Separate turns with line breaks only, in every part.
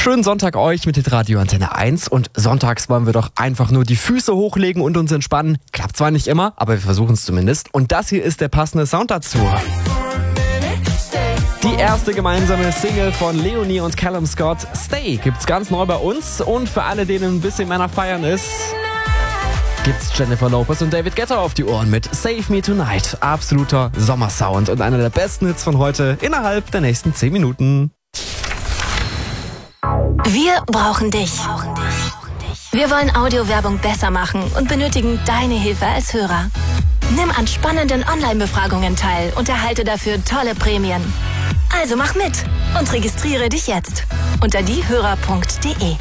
Schönen Sonntag euch mit Hitradio Antenne 1 und sonntags wollen wir doch einfach nur die Füße hochlegen und uns entspannen. Klappt zwar nicht immer, aber wir versuchen es zumindest. Und das hier ist der passende Sound dazu. Die erste gemeinsame Single von Leonie und Callum Scott, Stay, gibt's ganz neu bei uns. Und für alle, denen ein bisschen mehr nach Feiern ist, gibt's Jennifer Lopez und David Guetta auf die Ohren mit Save Me Tonight. Absoluter Sommersound und einer der besten Hits von heute innerhalb der nächsten 10 Minuten.
Wir brauchen dich. Wir wollen Audiowerbung besser machen und benötigen deine Hilfe als Hörer. Nimm an spannenden Online-Befragungen teil und erhalte dafür tolle Prämien. Also mach mit und registriere dich jetzt unter diehörer.de.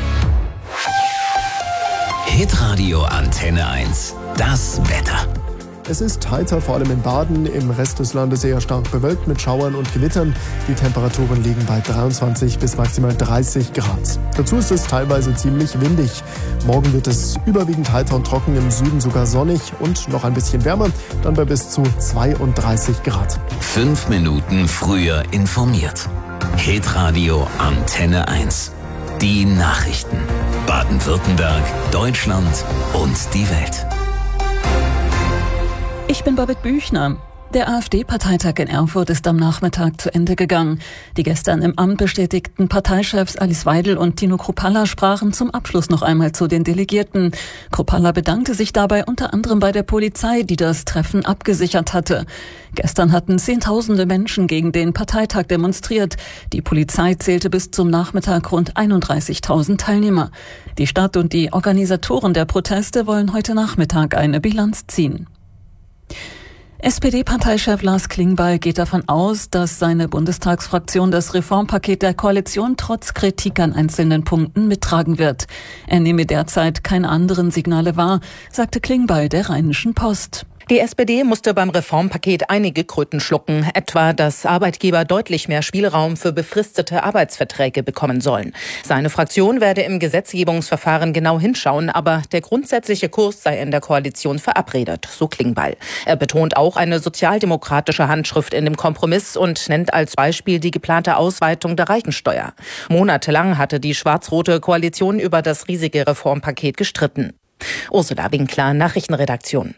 Hitradio Antenne 1. Das Wetter.
Es ist heiter, vor allem in Baden, im Rest des Landes eher stark bewölkt mit Schauern und Gewittern. Die Temperaturen liegen bei 23 bis maximal 30 Grad. Dazu ist es teilweise ziemlich windig. Morgen wird es überwiegend heiter und trocken, im Süden sogar sonnig und noch ein bisschen wärmer, dann bei bis zu 32 Grad.
5 Minuten früher informiert. Hitradio Antenne 1. Die Nachrichten. Baden-Württemberg, Deutschland und die Welt.
Ich bin Babette Büchner. Der AfD-Parteitag in Erfurt ist am Nachmittag zu Ende gegangen. Die gestern im Amt bestätigten Parteichefs Alice Weidel und Tino Kruppalla sprachen zum Abschluss noch einmal zu den Delegierten. Kruppalla bedankte sich dabei unter anderem bei der Polizei, die das Treffen abgesichert hatte. Gestern hatten Zehntausende Menschen gegen den Parteitag demonstriert. Die Polizei zählte bis zum Nachmittag rund 31.000 Teilnehmer. Die Stadt und die Organisatoren der Proteste wollen heute Nachmittag eine Bilanz ziehen. SPD-Parteichef Lars Klingbeil geht davon aus, dass seine Bundestagsfraktion das Reformpaket der Koalition trotz Kritik an einzelnen Punkten mittragen wird. Er nehme derzeit keine anderen Signale wahr, sagte Klingbeil der Rheinischen Post.
Die SPD musste beim Reformpaket einige Kröten schlucken, etwa, dass Arbeitgeber deutlich mehr Spielraum für befristete Arbeitsverträge bekommen sollen. Seine Fraktion werde im Gesetzgebungsverfahren genau hinschauen, aber der grundsätzliche Kurs sei in der Koalition verabredet, so Klingbeil. Er betont auch eine sozialdemokratische Handschrift in dem Kompromiss und nennt als Beispiel die geplante Ausweitung der Reichensteuer. Monatelang hatte die schwarz-rote Koalition über das riesige Reformpaket gestritten. Ursula Winkler, Nachrichtenredaktion.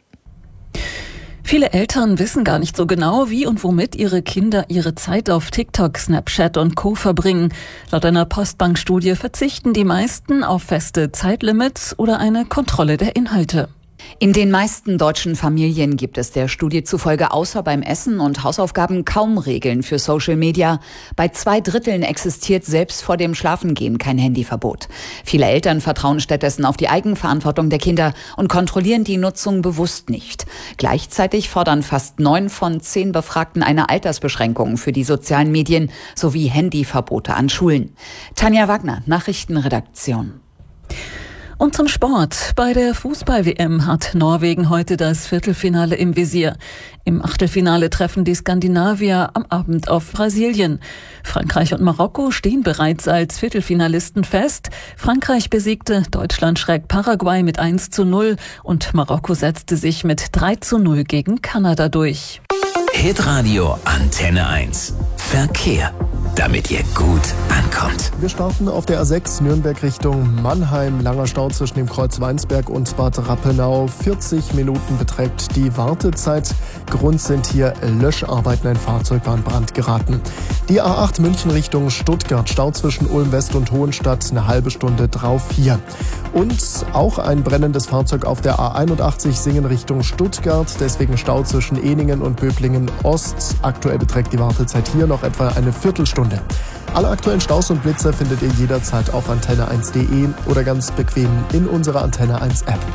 Viele Eltern wissen gar nicht so genau, wie und womit ihre Kinder ihre Zeit auf TikTok, Snapchat und Co. verbringen. Laut einer Postbank-Studie verzichten die meisten auf feste Zeitlimits oder eine Kontrolle der Inhalte.
In den meisten deutschen Familien gibt es der Studie zufolge außer beim Essen und Hausaufgaben kaum Regeln für Social Media. Bei 2/3 existiert selbst vor dem Schlafengehen kein Handyverbot. Viele Eltern vertrauen stattdessen auf die Eigenverantwortung der Kinder und kontrollieren die Nutzung bewusst nicht. Gleichzeitig fordern fast 9 von 10 Befragten eine Altersbeschränkung für die sozialen Medien sowie Handyverbote an Schulen. Tanja Wagner, Nachrichtenredaktion.
Und zum Sport. Bei der Fußball-WM hat Norwegen heute das Viertelfinale im Visier. Im Achtelfinale treffen die Skandinavier am Abend auf Brasilien. Frankreich und Marokko stehen bereits als Viertelfinalisten fest. Frankreich besiegte Deutschland schräg Paraguay mit 1:0 und Marokko setzte sich mit 3:0 gegen Kanada durch.
Hitradio Antenne 1. Verkehr, damit ihr gut ankommt.
Wir starten auf der A6 Nürnberg Richtung Mannheim. Langer Stau zwischen dem Kreuz Weinsberg und Bad Rappenau. 40 Minuten beträgt die Wartezeit. Grund sind hier Löscharbeiten. Ein Fahrzeug war in Brand geraten. Die A8 München Richtung Stuttgart. Stau zwischen Ulm West und Hohenstadt. Eine halbe Stunde drauf hier. Und auch ein brennendes Fahrzeug auf der A81 Singen Richtung Stuttgart. Deswegen Stau zwischen Ehningen und Böblingen Ost. Aktuell beträgt die Wartezeit hier noch etwa eine Viertelstunde. Alle aktuellen Staus und Blitzer findet ihr jederzeit auf antenne1.de oder ganz bequem in unserer Antenne 1 App.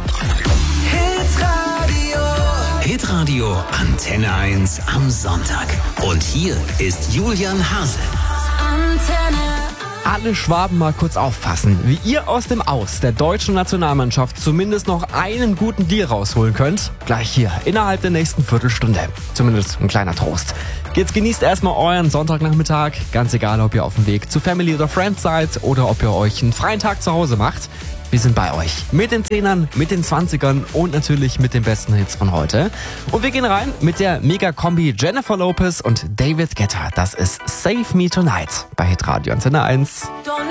Hitradio Antenne 1 am Sonntag. Und hier ist Julian Hase.
Alle Schwaben mal kurz aufpassen, wie ihr aus dem Aus der deutschen Nationalmannschaft zumindest noch einen guten Deal rausholen könnt. Gleich hier, innerhalb der nächsten Viertelstunde. Zumindest ein kleiner Trost. Jetzt genießt erstmal euren Sonntagnachmittag. Ganz egal, ob ihr auf dem Weg zu Family oder Friends seid oder ob ihr euch einen freien Tag zu Hause macht. Wir sind bei euch. Mit den 10ern, mit den 20ern und natürlich mit den besten Hits von heute. Und wir gehen rein mit der Mega-Kombi Jennifer Lopez und David Guetta. Das ist Save Me Tonight bei Hitradio Antenne 1.